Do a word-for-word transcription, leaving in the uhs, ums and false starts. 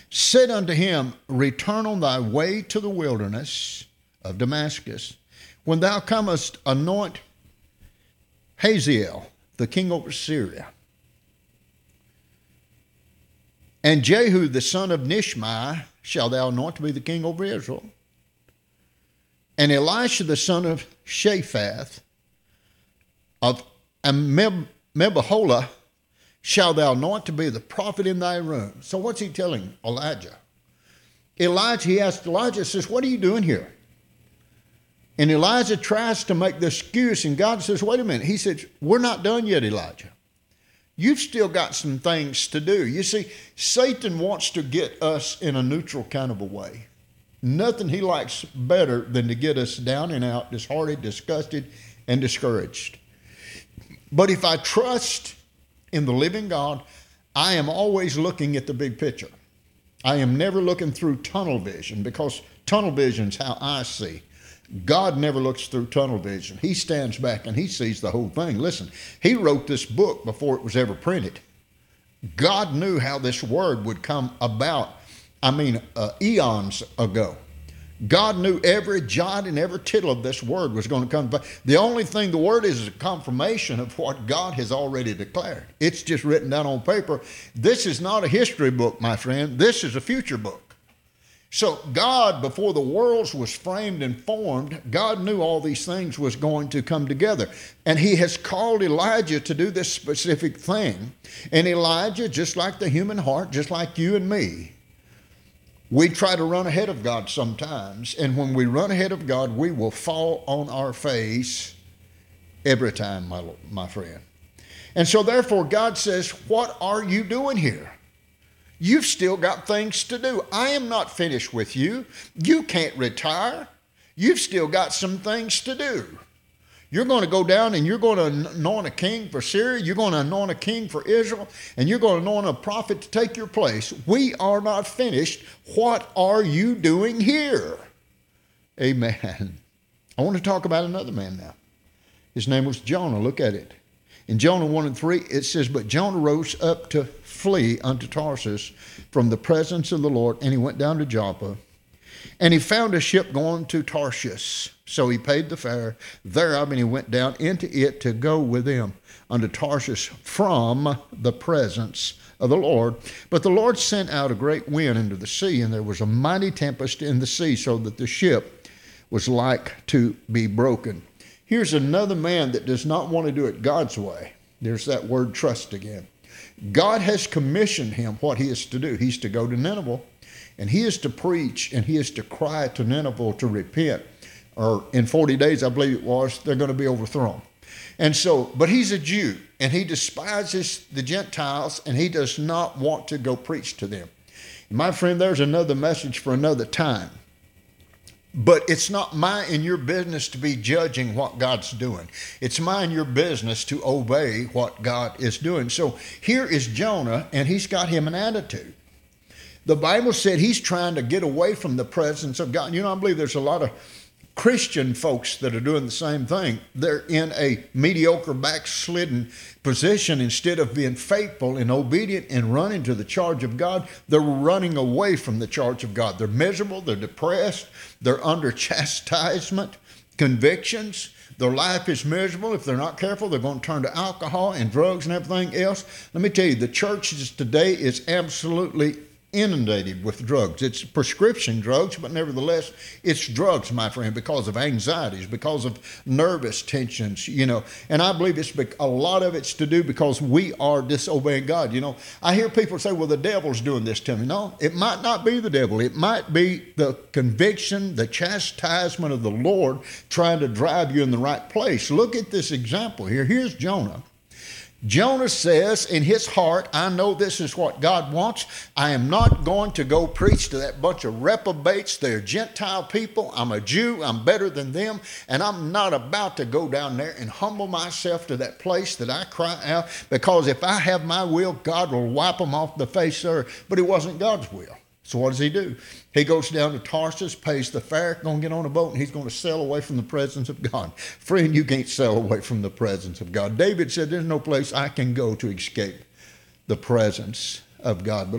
said unto him, return on thy way to the wilderness of Damascus. When thou comest, anoint Hazael, the king over Syria, and Jehu, the son of Nishmi, shall thou anoint to be the king over Israel. And Elisha, the son of Shaphat, of Mebaholah, shall thou anoint to be the prophet in thy room. So what's he telling Elijah? Elijah, he asked Elijah, says, what are you doing here? And Elijah tries to make the excuse, and God says, wait a minute. He said, we're not done yet, Elijah. You've still got some things to do. You see, Satan wants to get us in a neutral kind of a way. Nothing he likes better than to get us down and out, disheartened, disgusted, and discouraged. But if I trust in the living God, I am always looking at the big picture. I am never looking through tunnel vision, because tunnel vision is how I see. God never looks through tunnel vision. He stands back and he sees the whole thing. Listen, he wrote this book before it was ever printed. God knew how this word would come about, I mean, uh, eons ago. God knew every jot and every tittle of this word was going to come about. The only thing the word is is a confirmation of what God has already declared. It's just written down on paper. This is not a history book, my friend. This is a future book. So God, before the worlds was framed and formed, God knew all these things was going to come together. And he has called Elijah to do this specific thing. And Elijah, just like the human heart, just like you and me, we try to run ahead of God sometimes. And when we run ahead of God, we will fall on our face every time, my, my friend. And so therefore God says, what are you doing here? You've still got things to do. I am not finished with you. You can't retire. You've still got some things to do. You're going to go down and you're going to anoint a king for Syria. You're going to anoint a king for Israel. And you're going to anoint a prophet to take your place. We are not finished. What are you doing here? Amen. I want to talk about another man now. His name was Jonah. Look at it. In Jonah one and three, it says, but Jonah rose up to flee unto Tarsus from the presence of the Lord, and he went down to Joppa, and he found a ship going to Tarshish. So he paid the fare thereof, and he went down into it to go with them unto Tarshish from the presence of the Lord. But the Lord sent out a great wind into the sea, and there was a mighty tempest in the sea, so that the ship was like to be broken. Here's another man that does not want to do it God's way. There's that word trust again. God has commissioned him what he is to do. He's to go to Nineveh, and he is to preach, and he is to cry to Nineveh to repent. Or in forty days, I believe it was, they're going to be overthrown. And so, but he's a Jew, and he despises the Gentiles, and he does not want to go preach to them. My friend, there's another message for another time. But it's not my and your business to be judging what God's doing. It's my and your business to obey what God is doing. So here is Jonah, and he's got him an attitude. The Bible said he's trying to get away from the presence of God. You know, I believe there's a lot of Christian folks that are doing the same thing. They're in a mediocre, backslidden position. Instead of being faithful and obedient and running to the charge of God, they're running away from the charge of God. They're miserable, they're depressed, they're under chastisement, convictions. Their life is miserable. If they're not careful, they're going to turn to alcohol and drugs and everything else. Let me tell you, the churches today is absolutely inundated with drugs. It's prescription drugs, but nevertheless, it's drugs, my friend, because of anxieties, because of nervous tensions, you know. And I believe it's a lot of it's to do because we are disobeying God. You know, I hear people say, well, the devil's doing this to me. No, it might not be the devil. It might be the conviction, the chastisement of the Lord trying to drive you in the right place. Look at this example here. Here's Jonah. Jonah says in his heart, I know this is what God wants. I am not going to go preach to that bunch of reprobates. They're Gentile people. I'm a Jew. I'm better than them. And I'm not about to go down there and humble myself to that place that I cry out, because if I have my will, God will wipe them off the face of the earth. But it wasn't God's will. So what does he do? He goes down to Tarsus, pays the fare, going to get on a boat, and he's going to sail away from the presence of God. Friend, you can't sail away from the presence of God. David said, there's no place I can go to escape the presence of God.